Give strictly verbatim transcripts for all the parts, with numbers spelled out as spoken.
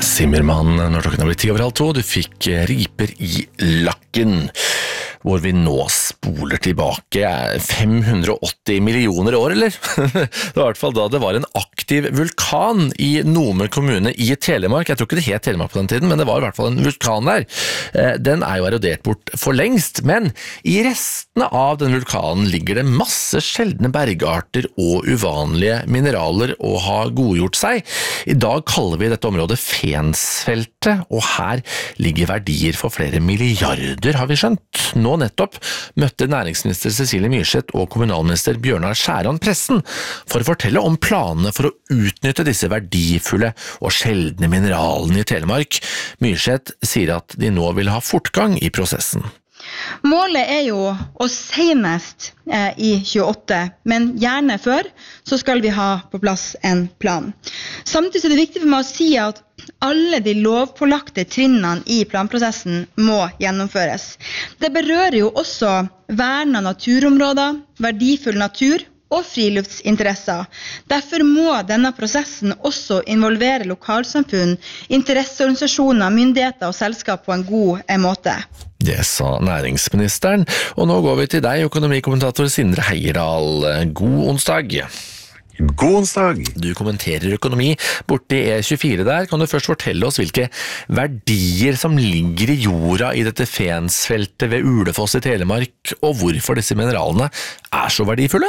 Zimmermann, når klokken har blitt ti over halv to, du fikk Riper i lakken, hvor vi nå spoler tilbake fem hundre og åtti millioner år, eller? Det var i hvert fall da det var en aktiv vulkan i Nome kommune i Telemark. Jeg tror ikke det het Telemark på den tiden, men det var i hvert fall en vulkan der. Den er jo erodert bort for lengst, men i restene av den vulkanen ligger det masse sjeldne bergarter og uvanlige mineraler å ha godgjort seg. I dag kaller vi dette området Fensfeltet, og her ligger verdier for flere milliarder, har vi skjønt. Nå nettopp møtte næringsminister Cecilie Myrseth og kommunalminister Bjørnar Skjæran pressen for å fortelle om planene for å utnytte disse verdifulle og sjeldne mineralene i Telemark. Myrseth sier at de nå vil ha fortgang i prosessen. Målet er jo å senest eh, i tjueåtte, men gjerne før, så skal vi ha på plass en plan. Samtidig er det viktig for meg å si at alle de lovpålagte trinnene i planprosessen må gjennomføres. Det berører jo også verna naturområder, verdifull natur og friluftsinteresser. Derfor må denne prosessen også involvere lokalsamfunn, interesseorganisasjoner, myndigheter og selskap på en god måte. Det sa næringsministeren, og nå går vi til deg, økonomikommentator Sindre Heierdal. God onsdag. God onsdag. Du kommenterer økonomi borti E tjuefire der. Kan du først fortelle oss hvilke verdier som ligger i jorda i dette Fensfeltet ved Ulefoss i Telemark, og hvorfor disse mineralene er så verdifulle?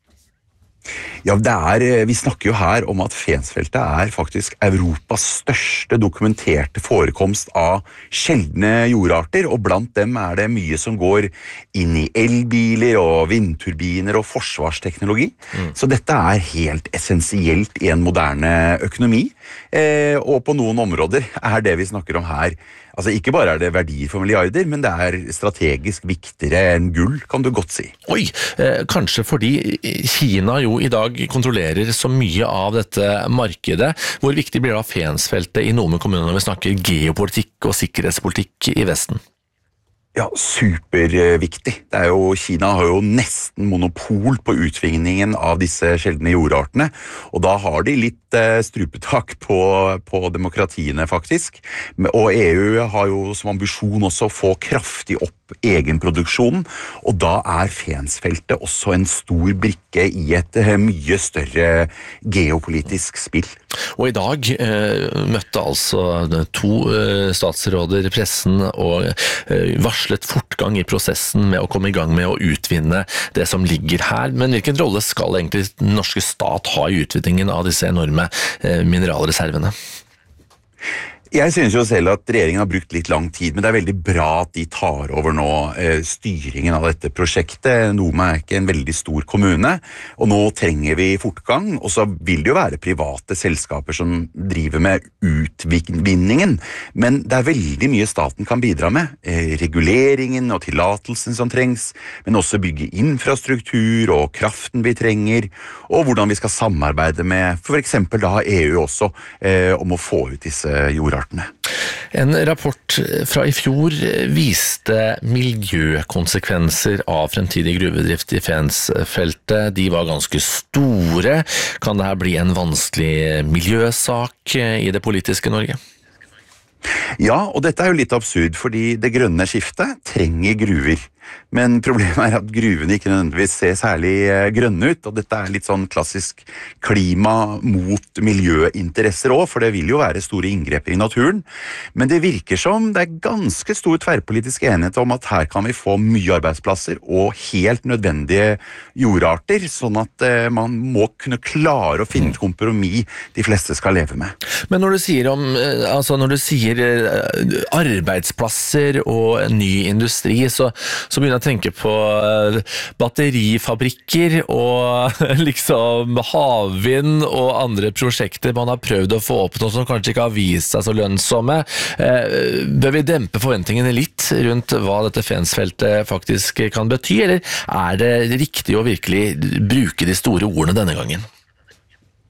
Ja, det er, vi snakker jo her om at Fensfeltet er faktisk Europas største dokumenterte forekomst av sjeldne jordarter, og blant dem er det mye som går inn i elbiler og vindturbiner og forsvarsteknologi. Mm. Så dette er helt essensielt i en moderne økonomi, eh, og på noen områder er det vi snakker om her. Altså, ikke bare er det verdier for milliarder, men det er strategisk viktigere enn gull, kan du godt si. Oi, eh, kanskje fordi Kina jo i dag kontrollerer så mye av dette markedet. Hvor viktig blir da Fensfeltet i Nome kommune når vi snakker geopolitikk og sikkerhetspolitikk i Vesten? Ja, superviktig. Det er jo, Kina har jo nesten monopol på utvinningen av disse sjeldne jordartene, og da har de litt eh, strupetak på, på demokratiene faktisk. Og E U har jo som ambisjon også å få kraftig opp egenproduksjonen, og da er Fensfeltet også en stor brikke i et eh, mye større geopolitisk spill. Og i dag eh, møtte altså to eh, statsråder pressen og eh, varslet fortgang i prosessen med å komme i gang med å utvinne det som ligger her. Men hvilken rolle skal egentlig den norske stat ha i utvinningen av disse enorme eh, mineralreservene? Jeg synes jo selv at regjeringen har brukt litt lang tid, men det er veldig bra at de tar over nå eh, styringen av dette prosjektet. Nome er ikke en veldig stor kommune, og nå trenger vi fortgang, og så vil det jo være private selskaper som driver med utvinningen, men det er veldig mye staten kan bidra med. Eh, reguleringen og tillatelsen som trengs, men også bygge infrastruktur og kraften vi trenger, og hvordan vi skal samarbeide med for eksempel da E U også eh, om å få ut disse jordartene. En rapport fra i fjor viste miljøkonsekvenser av fremtidig gruvedrift i Fensfeltet. De var ganske store. Kan det her bli en vanskelig miljøsak i det politiske Norge? Ja, og dette er jo litt absurd, fordi det grønne skiftet trenger gruver. Men problemet er at gruvene ikke nødvendigvis ser særlig grønne ut, og dette er litt sånn klassisk klima mot miljøinteresser også, for det vil jo være store inngrepper i naturen. Men det virker som det er ganske stor tverrpolitisk enighet om at her kan vi få mye arbeidsplasser og helt nødvendige jordarter, sånn at eh, man må kunne klare å finne et kompromiss de fleste skal leve med. Men når du sier, om, altså når du sier arbeidsplasser og ny industri, så så begynner jeg å tenke på batterifabrikker og liksom havvind og andre prosjekter man har prøvd å få opp noe som kanskje ikke har vist seg så lønnsomme. Bør vi dempe forventningene litt rundt hva dette Fensfeltet faktisk kan bety, eller er det riktig å virkelig bruke de store ordene denne gangen?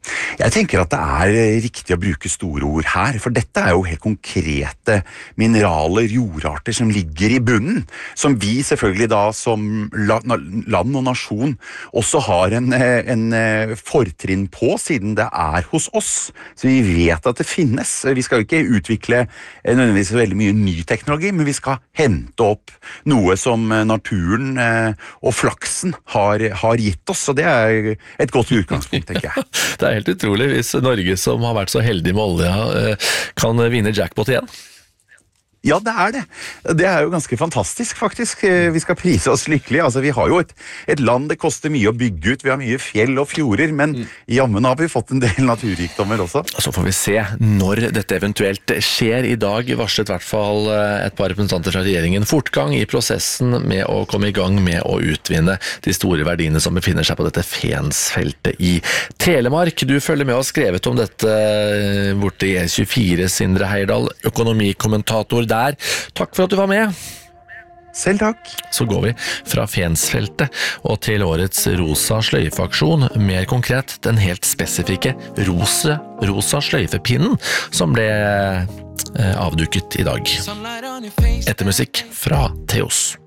Jeg tenker at det er riktig å bruke store ord her, for dette er jo helt konkrete mineraler, jordarter som ligger i bunnen, som vi selvfølgelig da som land og nasjon også har en, en fortrinn på, siden det er hos oss. Så vi vet at det finnes. Vi skal jo ikke utvikle nødvendigvis veldig mye ny teknologi, men vi skal hente opp noe som naturen og flaksen har, har gitt oss, så det er et godt utgangspunkt, tenker jeg. Det er helt utrolig hvis Norge, som har vært så heldig med olja, kan vinne jackpot igjen. Ja, det er det. Det er jo ganske fantastisk, faktisk. Vi skal prise oss lykkelige. Altså, vi har jo et, et land, det koster mye å bygge ut, vi har mye fjell og fjorder, men mm. jammen har vi fått en del naturrikdommer også. Så får vi se når dette eventuelt skjer. I dag varslet i hvert fall et par representanter fra regjeringen fortgang i prosessen med å komme i gang med å utvinne de store verdiene som befinner seg på dette Fensfeltet i Telemark. Du følger med og har skrevet om dette borte i E tjuefire, Sindre Heierdal, økonomikommentator der. Takk for at du var med. Selv takk. Så går vi fra Fensfeltet og til årets rosa sløyfeaksjon, mer konkret den helt spesifikke rosa, rosa sløyfepinnen som ble avduket i dag. Etter musikk fra Theos.